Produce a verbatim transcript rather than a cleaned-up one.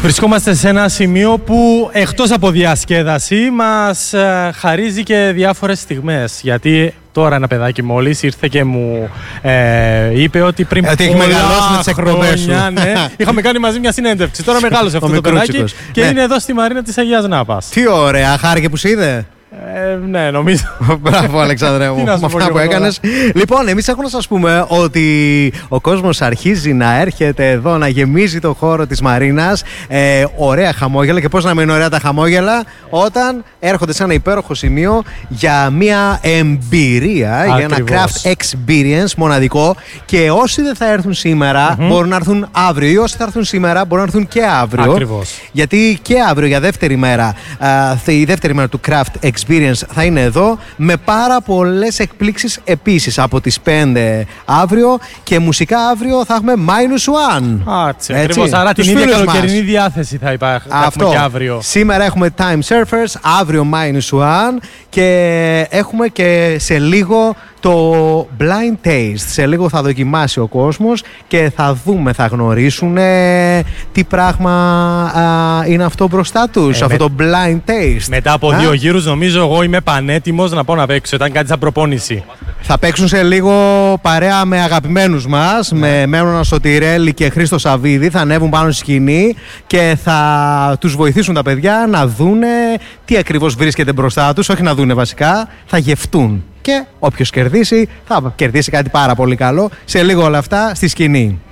Βρισκόμαστε σε ένα σημείο που εκτός από διασκέδαση μας ε, χαρίζει και διάφορες στιγμές. Γιατί τώρα ένα παιδάκι μόλις ήρθε και μου ε, είπε ότι πριν ότι έχει μεγαλώσει με τις εκπομπές σου. Ναι, είχαμε κάνει μαζί μια συνέντευξη. Τώρα μεγάλωσε αυτό το παιδάκι και ναι. είναι εδώ στη Μαρίνα της Αγίας Νάπας. Τι ωραία, χάρηκε που σε είδε. Ε, ναι, νομίζω. Μπράβο, Αλεξάνδρε μου, με αυτά που έκανες. Λοιπόν, εμείς έχουμε να σας πούμε ότι ο κόσμος αρχίζει να έρχεται εδώ, να γεμίζει το χώρο της Μαρίνας. Ε, ωραία χαμόγελα. Και πώς να μην ωραία τα χαμόγελα όταν έρχονται σε ένα υπέροχο σημείο για μια εμπειρία, ακριβώς. για ένα craft experience μοναδικό. Και όσοι δεν θα έρθουν σήμερα mm-hmm. μπορούν να έρθουν αύριο, ή όσοι θα έρθουν σήμερα μπορούν να έρθουν και αύριο. Ακριβώς. Γιατί και αύριο, για δεύτερη μέρα, α, η δεύτερη μέρα του craft experience θα είναι εδώ με πάρα πολλές εκπλήξεις επίσης από τις πέντε αύριο, και μουσικά αύριο θα έχουμε Minus One. Έτσι, ακριβώς. Άρα την ίδια καλοκαιρινή διάθεση θα υπάρχει και αύριο. Σήμερα έχουμε Time Surfers, αύριο Minus One, και έχουμε και σε λίγο το Blind Taste. Σε λίγο θα δοκιμάσει ο κόσμος και θα δούμε, θα γνωρίσουν τι πράγμα α, είναι αυτό μπροστά τους, ε, αυτό με... το Blind Taste. Μετά από α? δύο γύρους νομίζω εγώ είμαι πανέτοιμος να πάω να παίξω. Ήταν κάτι σαν προπόνηση. Θα παίξουν σε λίγο παρέα με αγαπημένους μας, ναι. με Μέρονα Σωτηρέλη και Χρήστο Σαββίδη. Θα ανέβουν πάνω στη σκηνή και θα τους βοηθήσουν τα παιδιά να δούνε τι ακριβώς βρίσκεται μπροστά τους. Όχι να δούνε βασικά, θα γευτούν. Και όποιος κερδίσει θα κερδίσει κάτι πάρα πολύ καλό. Σε λίγο όλα αυτά στη σκηνή.